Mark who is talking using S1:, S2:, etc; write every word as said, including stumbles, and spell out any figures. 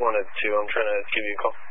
S1: one at two, I'm trying to give you a call.